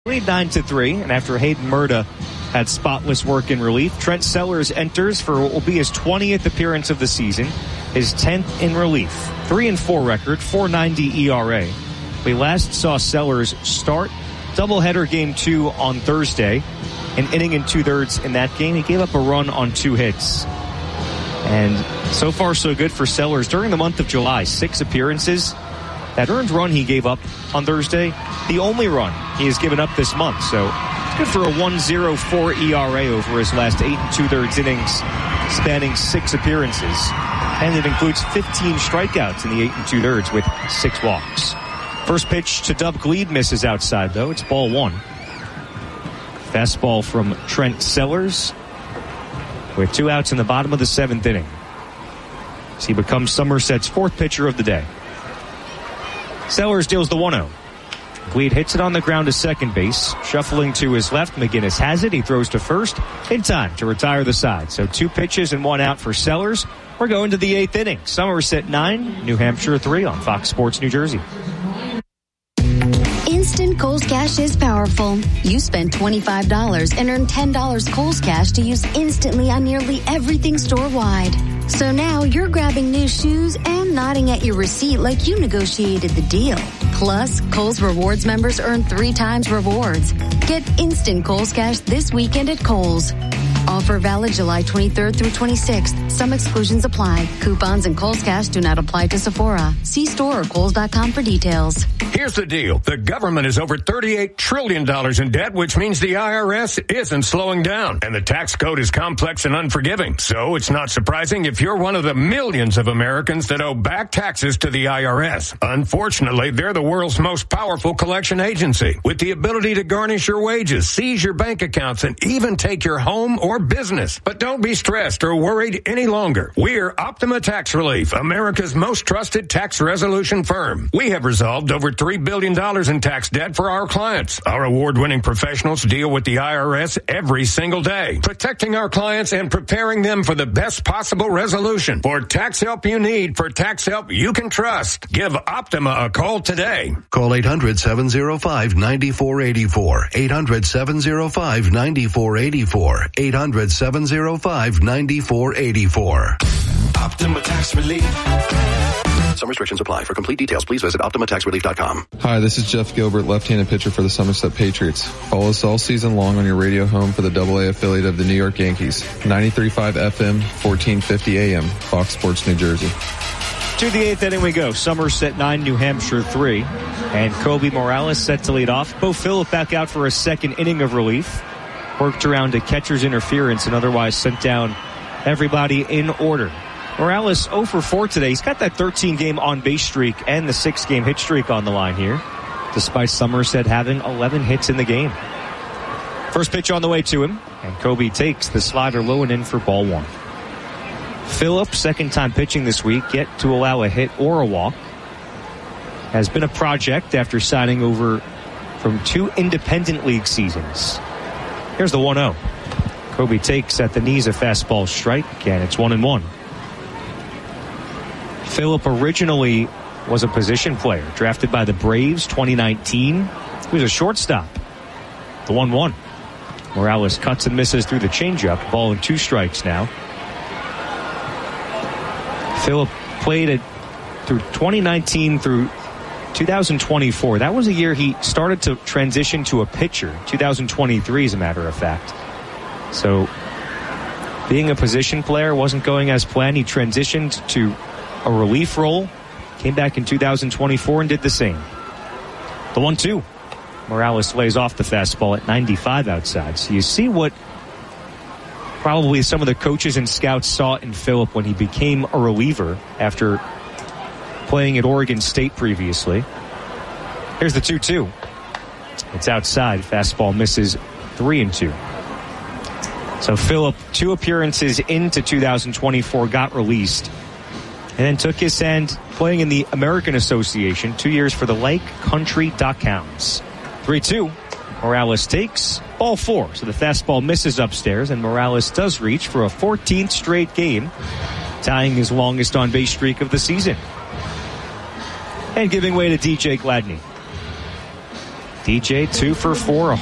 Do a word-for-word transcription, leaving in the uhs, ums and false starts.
Lead nine to three, and after Hayden Murda had spotless work in relief, Trent Sellers enters for what will be his twentieth appearance of the season, his tenth in relief. three and four record, four ninety E R A. We last saw Sellers start doubleheader game two on Thursday, an inning and two-thirds in that game. He gave up a run on two hits. And so far so good for Sellers during the month of July. Six appearances. That earned run he gave up on Thursday, the only run he has given up this month. So it's good for a one point oh four E R A over his last eight and two-thirds innings, spanning six appearances. And it includes fifteen strikeouts in the eight and two-thirds with six walks. First pitch to Dub Gleed misses outside, though. It's ball one. Fastball from Trent Sellers with two outs in the bottom of the seventh inning. So he becomes Somerset's fourth pitcher of the day. Sellers deals the one oh. Gleed hits it on the ground to second base. Shuffling to his left, McGinnis has it. He throws to first in time to retire the side. So two pitches and one out for Sellers. We're going to the eighth inning. Somerset nine, New Hampshire three on Fox Sports New Jersey. Instant Kohl's Cash is powerful. You spend twenty-five dollars and earn ten dollars Kohl's Cash to use instantly on nearly everything store-wide. So now you're grabbing new shoes and nodding at your receipt like you negotiated the deal. Plus, Kohl's Rewards members earn three times rewards. Get instant Kohl's Cash this weekend at Kohl's. Offer valid July twenty-third through twenty-sixth. Some exclusions apply. Coupons and Kohl's Cash do not apply to Sephora. See store or Kohl's dot com for details. Here's the deal. The government is over thirty-eight trillion dollars in debt, which means the I R S isn't slowing down. And the tax code is complex and unforgiving. So it's not surprising if you're one of the millions of Americans that owe back taxes to the I R S. Unfortunately, they're the world's most powerful collection agency with the ability to garnish your wages, seize your bank accounts, and even take your home or business. But don't be stressed or worried any longer. We're Optima Tax Relief, America's most trusted tax resolution firm. We have resolved over three billion dollars in tax debt for our clients. Our award-winning professionals deal with the I R S every single day, protecting our clients and preparing them for the best possible resolution. For tax help you need, for tax help you can trust, give Optima a call today. Call eight hundred, seven oh five, nine four eight four. eight hundred, seven oh five, nine four eight four. eight hundred, seven oh five, nine four eight four. Optima Tax Relief. Some restrictions apply. For complete details, please visit Optima Tax Relief dot com. Hi, this is Jeff Gilbert, left-handed pitcher for the Somerset Patriots. Follow us all season long on your radio home for the double A affiliate of the New York Yankees. ninety-three point five F M, fourteen fifty A M, Fox Sports New Jersey. To the eighth inning we go. Somerset nine, New Hampshire three. And Kobe Morales set to lead off. Bo Phillip back out for a second inning of relief. Worked around a catcher's interference and otherwise sent down everybody in order. Morales oh for four today. He's got that thirteen-game on-base streak and the six-game hit streak on the line here, despite Somerset having eleven hits in the game. First pitch on the way to him, and Kobe takes the slider low and in for ball one. Phillip, second time pitching this week, yet to allow a hit or a walk. Has been a project after signing over from two independent league seasons. Here's the one oh. Kobe takes at the knees a fastball strike, and it's one and one. Phillip originally was a position player, drafted by the Braves twenty nineteen. He was a shortstop. The one one. Morales cuts and misses through the changeup. Ball and two strikes now. Phillip played it through twenty nineteen through two thousand twenty-four. That was a year he started to transition to a pitcher. two thousand twenty-three, as a matter of fact. So, being a position player wasn't going as planned. He transitioned to a relief role. Came back in two thousand twenty-four and did the same. The one two. Morales lays off the fastball at ninety-five outside. So you see what probably some of the coaches and scouts saw in Phillip when he became a reliever after playing at Oregon State previously. Here's the two two. It's outside. Fastball misses three and two. So Phillip, two appearances into two thousand twenty-four, got released. And then took his stand playing in the American Association, two years for the Lake Country Duckhounds. three two. Morales takes ball four. So the fastball misses upstairs, and Morales does reach for a fourteenth straight game, tying his longest on-base streak of the season. And giving way to D J Gladney. D J two for four,